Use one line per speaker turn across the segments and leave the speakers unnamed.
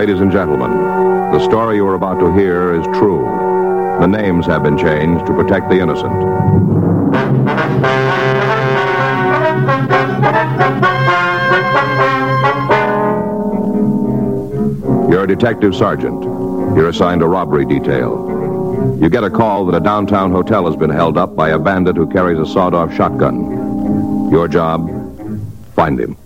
ladies and gentlemen, the story you are about to hear is true. The names have been changed to protect the innocent. You're a detective sergeant. You're assigned a robbery detail. You get a call that a downtown hotel has been held up by a bandit who carries a sawed-off shotgun. Your job, find him.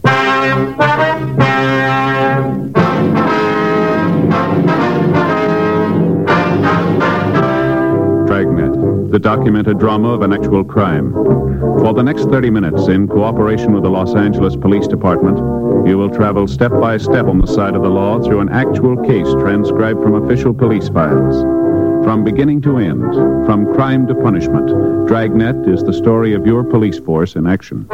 Dragnet, the documented drama of an actual crime. For the next 30 minutes, in cooperation with the Los Angeles Police Department, you will travel step by step on the side of the law through an actual case transcribed from official police files. From beginning to end, from crime to punishment, Dragnet is the story of your police force in action.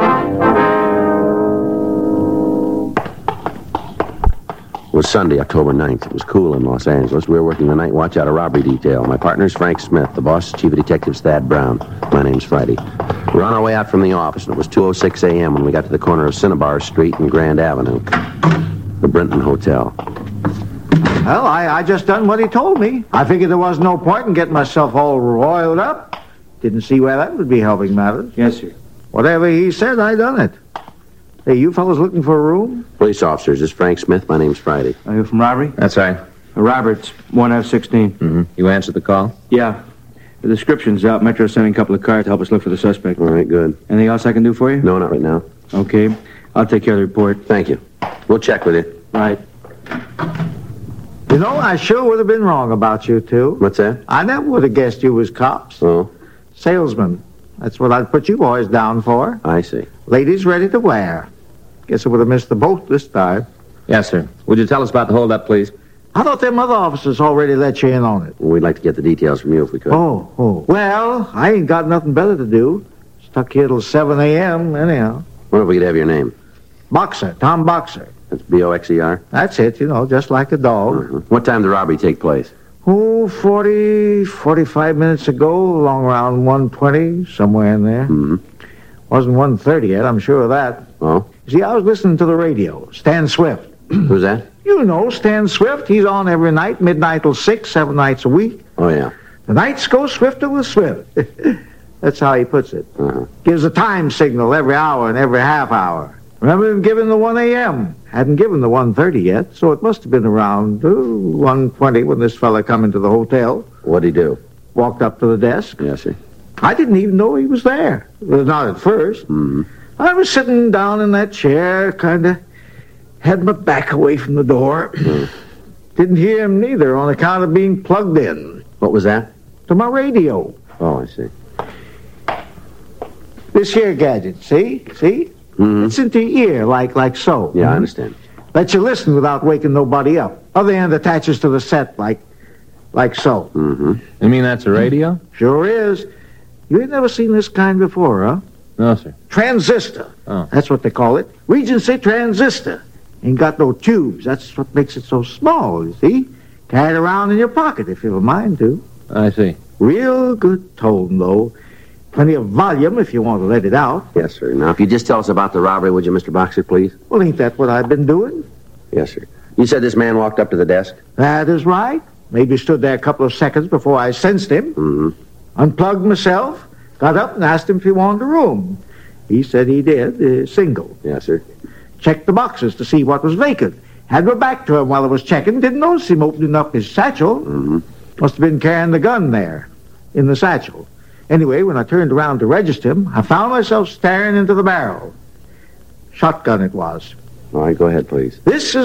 It was Sunday, October 9th. It was cool in Los Angeles. We were working the night watch out of robbery detail. My partner's Frank Smith. The boss is Chief of Detectives Thad Brown. My name's Friday. We were on our way out from the office, and it was 2:06 a.m. when we got to the corner of Cinnabar Street and Grand Avenue. The Brinton Hotel.
Well, I just done what he told me. I figured there was no point in getting myself all roiled up. Didn't see where that would be helping matters.
Yes, sir.
Whatever he said, I done it. Hey, you fellas looking for a room?
Police officers, this is Frank Smith. My name's Friday.
Are you from robbery?
That's right.
Roberts, 1F16.
Mm-hmm. You answered the call?
Yeah. The description's out. Metro's sending a couple of cars to help us look for the suspect.
All right, good.
Anything else I can do for you?
No, not right now.
Okay. I'll take care of the report.
Thank you. We'll check with you.
Right.
You know, I sure would have been wrong about you two.
What's that?
I never would have guessed you was cops.
Oh,
Salesmen. That's what I'd put you boys down for.
I see.
Ladies ready to wear. Guess I would have missed the boat this time.
Yes, sir. Would you tell us about the holdup, please?
I thought them other officers already let you in on it.
We'd like to get the details from you if we could.
Oh. Well, I ain't got nothing better to do. Stuck here till 7 a.m. anyhow.
Wonder if we could have your name.
Boxer, Tom Boxer.
That's Boxer?
That's it, just like a dog.
Uh-huh. What time did the robbery take place?
45 minutes ago, along around 1:20, somewhere in there.
Mm-hmm.
Wasn't 1:30 yet, I'm sure of that.
Oh?
See, I was listening to the radio. Stan Swift.
Who's that?
You know Stan Swift. He's on every night, midnight till 6, 7 nights a week.
Oh, yeah.
The nights go swifter with Swift. That's how he puts it.
Uh-huh.
Gives a time signal every hour and every half hour. Remember him giving the 1 a.m. Hadn't given the 1:30 yet, so it must have been around 1:20 when this fella come into the hotel.
What'd he do?
Walked up to the desk.
Yes, sir.
I didn't even know he was there. Well, not at first.
Mm-hmm.
I was sitting down in that chair, kind of had my back away from the door. Didn't hear him neither on account of being plugged in.
What was that?
To my radio.
Oh, I see.
This here gadget, see?
Mm-hmm.
It's into your ear, like so.
Yeah, I understand.
Lets you listen without waking nobody up. Other end attaches to the set, like so.
Mm-hmm.
You mean that's a radio?
Sure is. You ain't never seen this kind before, huh?
No, sir.
Transistor.
Oh.
That's what they call it. Regency transistor. Ain't got no tubes. That's what makes it so small, you see? Carry it around in your pocket if you have a mind to.
I see.
Real good tone, though. Plenty of volume if you want to let it out.
Yes, sir. Now, if you just tell us about the robbery, would you, Mr. Boxer, please?
Well, ain't that what I've been doing?
Yes, sir. You said this man walked up to the desk?
That is right. Maybe stood there a couple of seconds before I sensed him.
Mm-hmm.
Unplugged myself, got up and asked him if he wanted a room. He said he did, single.
Yes, sir.
Checked the boxes to see what was vacant. Had my back to him while I was checking. Didn't notice him opening up his satchel.
Mm-hmm.
Must have been carrying the gun there, in the satchel. Anyway, when I turned around to register him, I found myself staring into the barrel. Shotgun it was.
All right, go ahead, please.
This is